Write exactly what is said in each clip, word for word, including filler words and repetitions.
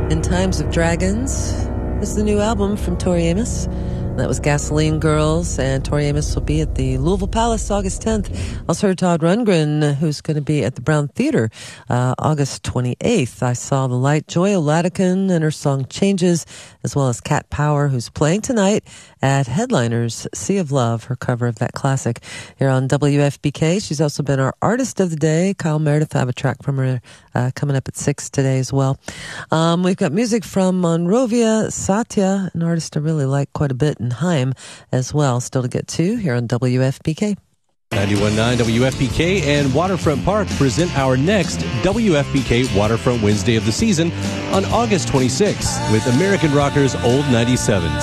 In Times of Dragons is the new album from Tori Amos. That was Gasoline Girls, and Tori Amos will be at the Louisville Palace August tenth. Also heard Todd Rundgren, who's going to be at the Brown Theater uh, August twenty-eighth. I Saw the Light. Joy Oladican and her song Changes, as well as Cat Power, who's playing tonight at Headliners Sea of Love, her cover of that classic here on W F B K. She's also been our Artist of the Day. Kyle Meredith, I have a track from her uh, coming up at six today as well. Um, we've got music from Monrovia Satya, an artist I really like quite a bit, and Haim as well, still to get to here on W F B K. ninety-one point nine W F B K and Waterfront Park present our next W F B K Waterfront Wednesday of the season on August twenty-sixth with American Rockers Old ninety-sevens.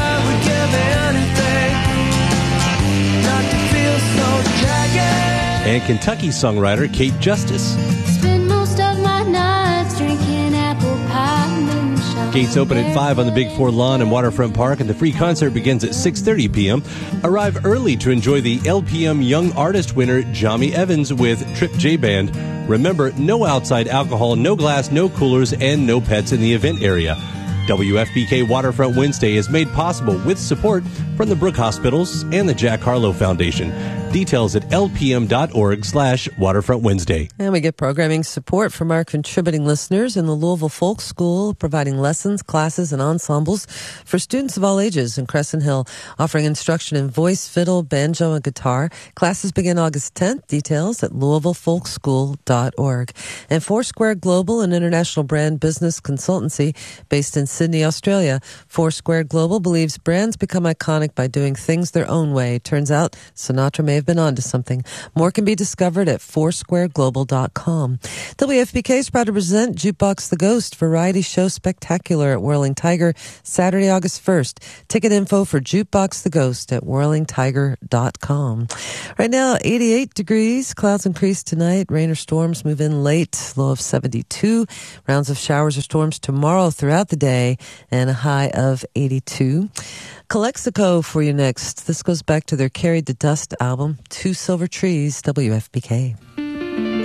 And Kentucky songwriter Kate Justice. Spend most of my nights drinking apple pie moonshine. Gates open at five on the Big Four lawn in Waterfront Park, and the free concert begins at six thirty p.m. Arrive early to enjoy the L P M Young Artist winner, Jami Evans, with Trip J Band. Remember, no outside alcohol, no glass, no coolers, and no pets in the event area. W F B K Waterfront Wednesday is made possible with support from the Brook Hospitals and the Jack Harlow Foundation. Details at lpm.org slash Waterfront Wednesday. And we get programming support from our contributing listeners in the Louisville Folk School, providing lessons, classes, and ensembles for students of all ages in Crescent Hill, offering instruction in voice, fiddle, banjo, and guitar. Classes begin August tenth. Details at louisville folk school dot org. And Foursquare Global, an international brand business consultancy based in Sydney, Australia. Foursquare Global believes brands become iconic by doing things their own way. Turns out Sinatra may have been onto something. More can be discovered at foursquare global dot com. W F B K is proud to present Jukebox the Ghost Variety Show Spectacular at Whirling Tiger, Saturday, August first. Ticket info for Jukebox the Ghost at whirling tiger dot com. Right now, eighty-eight degrees. Clouds increase tonight. Rain or storms move in late. Low of seventy-two. Rounds of showers or storms tomorrow throughout the day, and a high of eighty-two. Calexico for you next. This goes back to their Carried the Dust album, Two Silver Trees, W F B K.